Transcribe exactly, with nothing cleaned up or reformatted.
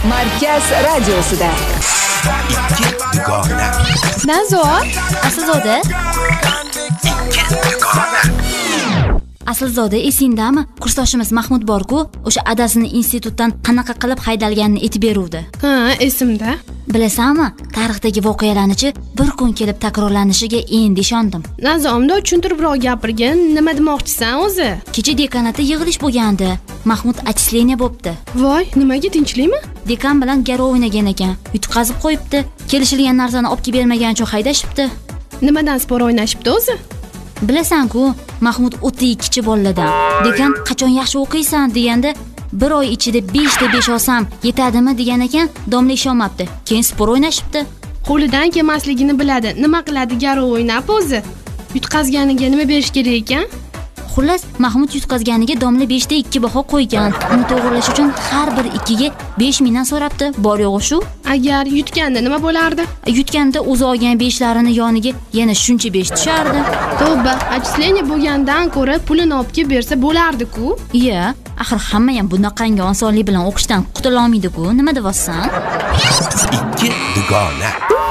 Markaz radiosida. Ikki dugona. Nazo, Aslzoda. Ikki dugona. Aslzoda, esingdami? Kursdoshimiz Mahmud bor-ku, o'sha adasini institutdan qanaqa qilib haydalganini aytib beruvdi. Ha, esimda. Bilasanmi, tarixdagi voqealarnichi bir kun kelib takrorlanishiga endi ishondim. Nazomda tushuntiribroq gapirgin, nima demoqchisan o'zi? Kecha dekanatda yig'ilish bo'lgandi. Mahmud отчисление bo'pti. Voy, nimaga, tinchlikmi? Dekan bilan garov o'ynagan ekan. Yutqazib qo'yibdi. Kelishilgan narsani olib kelib bermagan uchun haydashibdi. Nimadan spor o'ynashibdi o'zi? Bilasan-ku, Mahmud o'ta ikkichi boladan. Dekan qachon yaxshi o'qiysan deganda bir oy ichida besh ta besh olsam yetadimi degan ekan, domla ishonmabdi. Keyin spor o'ynashibdi. Qo'lidan kelmasligini biladi. Nima qiladi garov o'ynab o'zi? Yutqazganiga nima berish kerak ekan? Xullas, Mahmud yutqazganiga domla besh ta ikki baho qo'ygan. Uni to'g'rilash uchun har bir ikkiga besh mingdan so'rabdi. Bor yo'g'i shu. Agar yutganda nima bo'lardi? Yutganda o'zi olgan beshlarini yoniga yana shuncha besh tushardi. Tavba, отчисление bo'lgandan ko'ra pulini olib kelib bersa bo'lardi-ku. Iya, axir hamma ham bunaqangi osonlik bilan o'qishdan qutula olmaydi-ku. Nima deyapsan? Ikki dugona.